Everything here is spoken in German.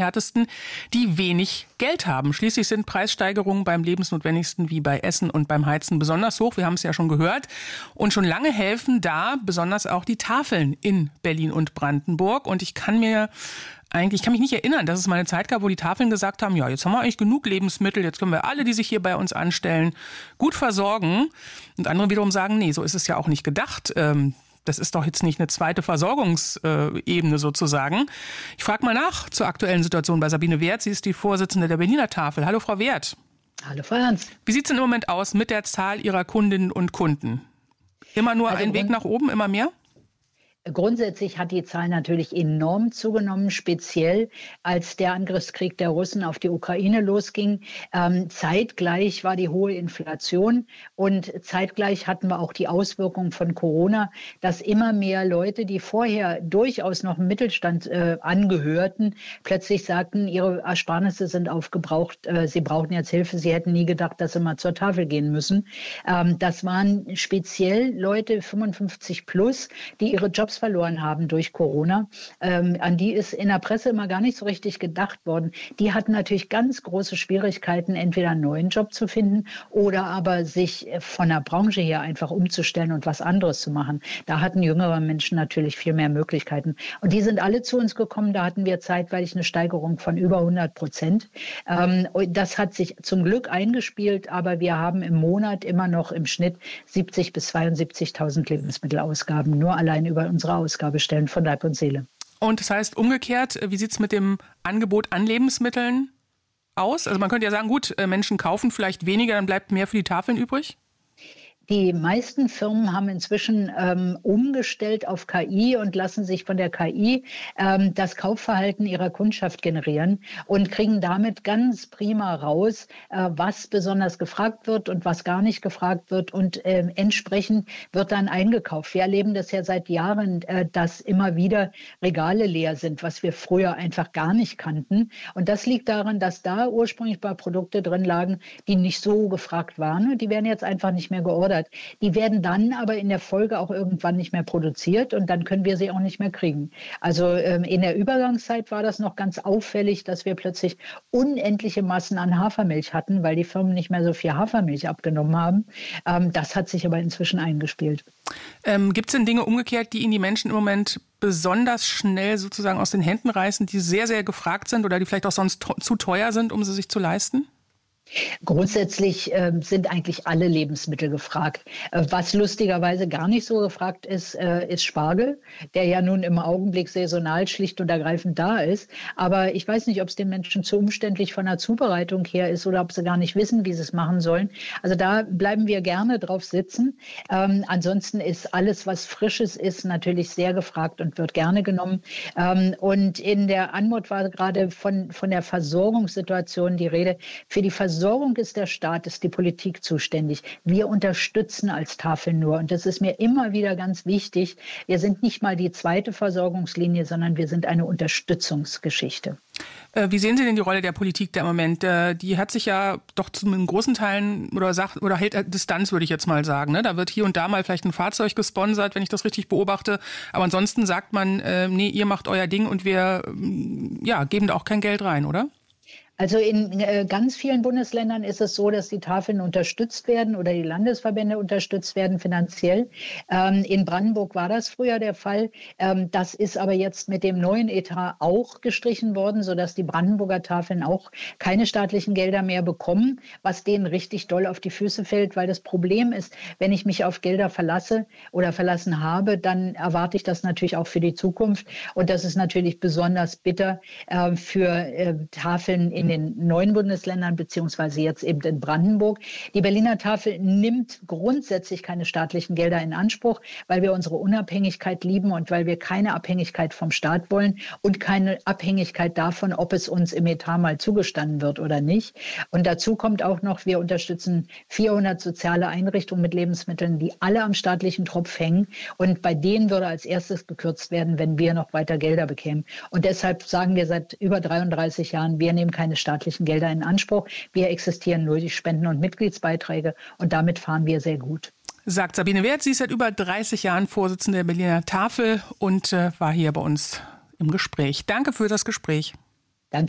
härtesten, die wenig Geld haben. Schließlich sind Preissteigerungen beim Lebensnotwendigsten wie bei Essen und beim Heizen besonders hoch. Wir haben es ja schon gehört. Und schon lange helfen da besonders auch die Tafeln in Berlin und Brandenburg. Und ich kann mich nicht erinnern, dass es mal eine Zeit gab, wo die Tafeln gesagt haben, ja, jetzt haben wir eigentlich genug Lebensmittel, jetzt können wir alle, die sich hier bei uns anstellen, gut versorgen. Und andere wiederum sagen, nee, so ist es ja auch nicht gedacht. Das ist doch jetzt nicht eine zweite Versorgungsebene sozusagen. Ich frage mal nach zur aktuellen Situation bei Sabine Wert. Sie ist die Vorsitzende der Berliner Tafel. Hallo, Frau Wert. Hallo, Frau Ernst. Wie sieht es denn im Moment aus mit der Zahl Ihrer Kundinnen und Kunden? Immer nur ein Weg nach oben, immer mehr? Grundsätzlich hat die Zahl natürlich enorm zugenommen, speziell als der Angriffskrieg der Russen auf die Ukraine losging. Zeitgleich war die hohe Inflation und zeitgleich hatten wir auch die Auswirkungen von Corona, dass immer mehr Leute, die vorher durchaus noch im Mittelstand angehörten, plötzlich sagten, ihre Ersparnisse sind aufgebraucht, sie brauchen jetzt Hilfe, sie hätten nie gedacht, dass sie mal zur Tafel gehen müssen. Das waren speziell Leute 55 plus, die ihre Jobs verloren haben durch Corona. An die ist in der Presse immer gar nicht so richtig gedacht worden. Die hatten natürlich ganz große Schwierigkeiten, entweder einen neuen Job zu finden oder aber sich von der Branche her einfach umzustellen und was anderes zu machen. Da hatten jüngere Menschen natürlich viel mehr Möglichkeiten. Und die sind alle zu uns gekommen. Da hatten wir zeitweilig eine Steigerung von über 100%. Das hat sich zum Glück eingespielt, aber wir haben im Monat immer noch im Schnitt 70.000 bis 72.000 Lebensmittelausgaben, nur allein über unsere Ausgabestellen von Leib und Seele. Und das heißt umgekehrt, wie sieht es mit dem Angebot an Lebensmitteln aus? Also man könnte ja sagen, gut, Menschen kaufen vielleicht weniger, dann bleibt mehr für die Tafeln übrig. Die meisten Firmen haben inzwischen umgestellt auf KI und lassen sich von der KI das Kaufverhalten ihrer Kundschaft generieren und kriegen damit ganz prima raus, was besonders gefragt wird und was gar nicht gefragt wird. Und entsprechend wird dann eingekauft. Wir erleben das ja seit Jahren, dass immer wieder Regale leer sind, was wir früher einfach gar nicht kannten. Und das liegt daran, dass da ursprünglich mal Produkte drin lagen, die nicht so gefragt waren. Und die werden jetzt einfach nicht mehr geordert. Die werden dann aber in der Folge auch irgendwann nicht mehr produziert und dann können wir sie auch nicht mehr kriegen. Also in der Übergangszeit war das noch ganz auffällig, dass wir plötzlich unendliche Massen an Hafermilch hatten, weil die Firmen nicht mehr so viel Hafermilch abgenommen haben. Das hat sich aber inzwischen eingespielt. Gibt es denn Dinge umgekehrt, die Ihnen die Menschen im Moment besonders schnell sozusagen aus den Händen reißen, die sehr, sehr gefragt sind oder die vielleicht auch sonst zu teuer sind, um sie sich zu leisten? Grundsätzlich sind eigentlich alle Lebensmittel gefragt. Was lustigerweise gar nicht so gefragt ist, ist Spargel, der ja nun im Augenblick saisonal schlicht und ergreifend da ist. Aber ich weiß nicht, ob es den Menschen zu umständlich von der Zubereitung her ist oder ob sie gar nicht wissen, wie sie es machen sollen. Also da bleiben wir gerne drauf sitzen. Ansonsten ist alles, was Frisches ist, natürlich sehr gefragt und wird gerne genommen. Und in der Anmod war gerade von der Versorgungssituation die Rede. Für die Versorgung ist der Staat, ist die Politik zuständig. Wir unterstützen als Tafel nur. Und das ist mir immer wieder ganz wichtig. Wir sind nicht mal die zweite Versorgungslinie, sondern wir sind eine Unterstützungsgeschichte. Wie sehen Sie denn die Rolle der Politik da im Moment? Die hat sich ja doch zu großen Teilen oder hält Distanz, würde ich jetzt mal sagen. Ne? Da wird hier und da mal vielleicht ein Fahrzeug gesponsert, wenn ich das richtig beobachte. Aber ansonsten sagt man, nee, ihr macht euer Ding und wir geben da auch kein Geld rein, oder? Also in ganz vielen Bundesländern ist es so, dass die Tafeln unterstützt werden oder die Landesverbände unterstützt werden finanziell. In Brandenburg war das früher der Fall. Das ist aber jetzt mit dem neuen Etat auch gestrichen worden, sodass die Brandenburger Tafeln auch keine staatlichen Gelder mehr bekommen, was denen richtig doll auf die Füße fällt, weil das Problem ist, wenn ich mich auf Gelder verlasse oder verlassen habe, dann erwarte ich das natürlich auch für die Zukunft. Und das ist natürlich besonders bitter für Tafeln in den neuen Bundesländern, beziehungsweise jetzt eben in Brandenburg. Die Berliner Tafel nimmt grundsätzlich keine staatlichen Gelder in Anspruch, weil wir unsere Unabhängigkeit lieben und weil wir keine Abhängigkeit vom Staat wollen und keine Abhängigkeit davon, ob es uns im Etat mal zugestanden wird oder nicht. Und dazu kommt auch noch, wir unterstützen 400 soziale Einrichtungen mit Lebensmitteln, die alle am staatlichen Tropf hängen. Und bei denen würde als erstes gekürzt werden, wenn wir noch weiter Gelder bekämen. Und deshalb sagen wir seit über 33 Jahren, wir nehmen keine staatlichen Gelder in Anspruch. Wir existieren nur durch Spenden und Mitgliedsbeiträge und damit fahren wir sehr gut. Sagt Sabine Wert, sie ist seit über 30 Jahren Vorsitzende der Berliner Tafel und war hier bei uns im Gespräch. Danke für das Gespräch.